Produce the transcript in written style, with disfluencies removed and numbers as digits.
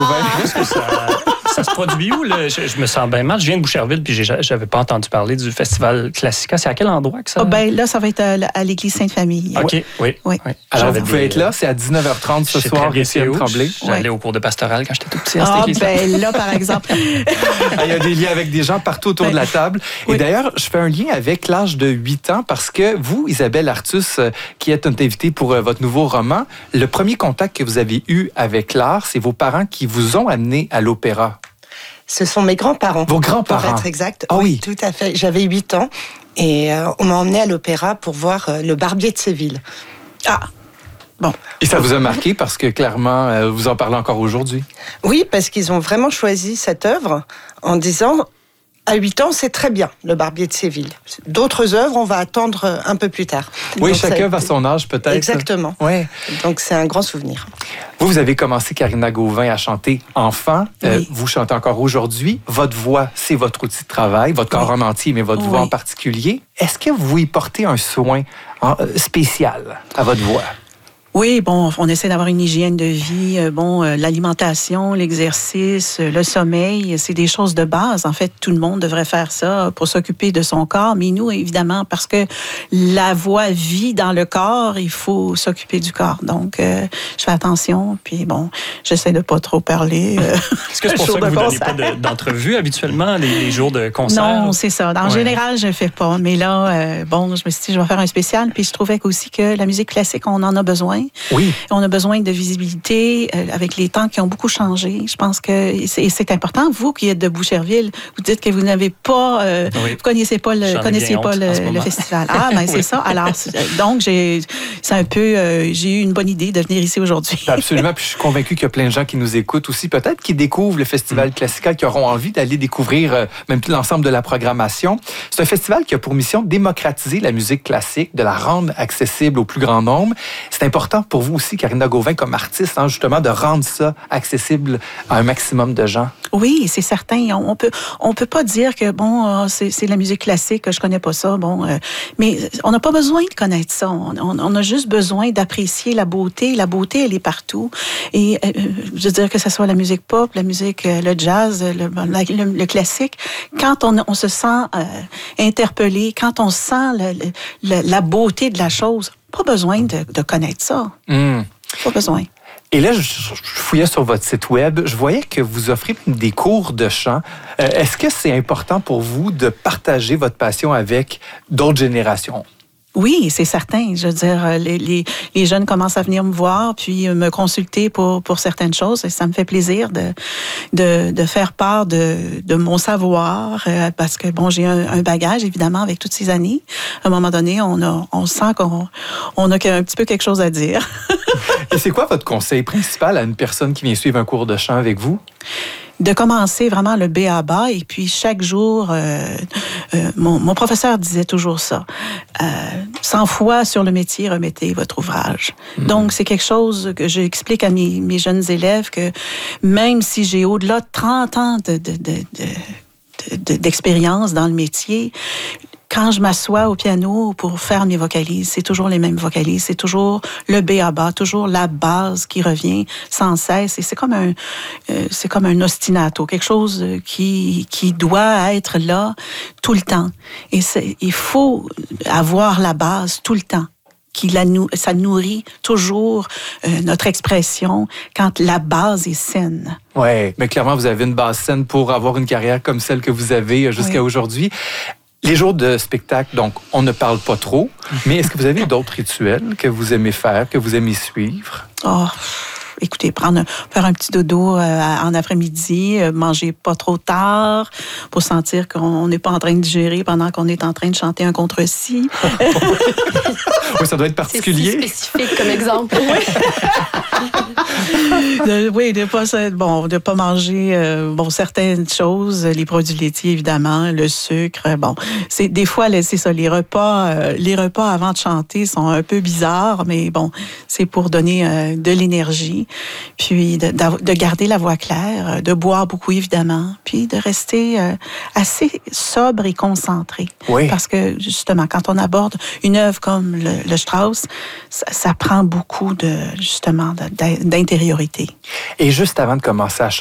Est-ce que ça se produit où? Là? Je me sens bien mal. Je viens de Boucherville, puis j'avais pas entendu parler du festival Classica. C'est à quel endroit que ça? Là, ça va être à l'église Sainte-Famille. OK, oui. Alors, vous pouvez être là, c'est à 19h30 ce soir, Étienne Tremblay. J'allais au cours de pastoral quand j'étais tout petit. Là, par exemple. Il y a des liens avec des gens partout autour de la table. Et d'ailleurs, je fais un lien avec l'âge de 8 ans parce que vous, Isabelle Artus, qui êtes notre invitée pour votre nouveau roman, le premier contact que vous avez eu avec l'art, c'est vos parents qui vous ont amené à l'opéra. Ce sont mes grands-parents. Vos grands-parents? Pour être exact. Ah oui. Tout à fait. J'avais 8 ans et on m'a emmené à l'opéra pour voir Le Barbier de Séville. Bon. Et ça vous a marqué parce que clairement, vous en parlez encore aujourd'hui? Oui, parce qu'ils ont vraiment choisi cette œuvre en disant... À 8 ans, c'est très bien, Le Barbier de Séville. D'autres œuvres, on va attendre un peu plus tard. Oui, chacun à son âge, peut-être. Exactement. Ouais. Donc, c'est un grand souvenir. Vous avez commencé, Karina Gauvin, à chanter enfant. Oui. Vous chantez encore aujourd'hui. Votre voix, c'est votre outil de travail, votre corps en entier, mais votre voix en particulier. Est-ce que vous y portez un soin spécial à votre voix? Oui, on essaie d'avoir une hygiène de vie. L'alimentation, l'exercice, le sommeil, c'est des choses de base. En fait, tout le monde devrait faire ça pour s'occuper de son corps. Mais nous, évidemment, parce que la voix vit dans le corps, il faut s'occuper du corps. Donc, je fais attention. Puis j'essaie de pas trop parler. Est-ce que c'est pour ça que vous ne donnez pas d'entrevue habituellement, les jours de concert? Non, c'est ça. En général, je ne fais pas. Mais là, je me suis dit, je vais faire un spécial. Puis je trouvais aussi que la musique classique, on en a besoin. Oui. On a besoin de visibilité avec les temps qui ont beaucoup changé. Je pense que c'est important. Vous qui êtes de Boucherville, vous dites que vous n'avez pas, vous connaissiez pas le festival. C'est ça. Alors donc j'ai eu une bonne idée de venir ici aujourd'hui. Absolument. Puis je suis convaincu qu'il y a plein de gens qui nous écoutent aussi, peut-être qui découvrent le festival Classica, qui auront envie d'aller découvrir même tout l'ensemble de la programmation. C'est un festival qui a pour mission de démocratiser la musique classique, de la rendre accessible au plus grand nombre. C'est important pour vous aussi, Karina Gauvin, comme artiste, justement, de rendre ça accessible à un maximum de gens. Oui, c'est certain. On peut pas dire que c'est la musique classique, que je connais pas ça. Mais on n'a pas besoin de connaître ça. On a juste besoin d'apprécier la beauté. La beauté, elle est partout. Et je veux dire que ce soit la musique pop, la musique, le jazz, le classique. Quand on se sent interpellé, quand on sent la beauté de la chose. Pas besoin de connaître ça. Pas besoin. Et là, je fouillais sur votre site web, je voyais que vous offrez des cours de chant. Est-ce que c'est important pour vous de partager votre passion avec d'autres générations? Oui, c'est certain. Je veux dire, les jeunes commencent à venir me voir puis me consulter pour certaines choses. Et ça me fait plaisir de faire part de mon savoir parce que j'ai un bagage évidemment avec toutes ces années. À un moment donné, on sent qu'on a un petit peu quelque chose à dire. Et c'est quoi votre conseil principal à une personne qui vient suivre un cours de chant avec vous? De commencer vraiment le b.a.-ba et puis chaque jour, mon professeur disait toujours ça. 100 fois sur le métier, remettez votre ouvrage. Donc, c'est quelque chose que j'explique à mes jeunes élèves que même si j'ai au-delà de 30 ans d'expérience dans le métier, quand je m'assois au piano pour faire mes vocalises, c'est toujours les mêmes vocalises, c'est toujours le b.a.-ba, toujours la base qui revient sans cesse. Et c'est comme un ostinato, quelque chose qui doit être là tout le temps. Et il faut avoir la base tout le temps. Ça nourrit toujours notre expression quand la base est saine. Oui, mais clairement, vous avez une base saine pour avoir une carrière comme celle que vous avez jusqu'à aujourd'hui. Les jours de spectacle, donc, on ne parle pas trop, mais est-ce que vous avez d'autres rituels que vous aimez faire, que vous aimez suivre? Écoutez, faire un petit dodo en après-midi, manger pas trop tard pour sentir qu'on n'est pas en train de digérer pendant qu'on est en train de chanter un contre-si. Oui, ça doit être particulier. C'est si spécifique comme exemple. Oui, de pas manger certaines choses, les produits laitiers évidemment, le sucre. Des fois c'est ça, les repas avant de chanter sont un peu bizarres, mais c'est pour donner de l'énergie. puis de garder la voix claire, de boire beaucoup évidemment, puis de rester assez sobre et concentré. Oui. Parce que justement, quand on aborde une œuvre comme le Strauss, ça prend beaucoup d'intériorité. Et juste avant de commencer à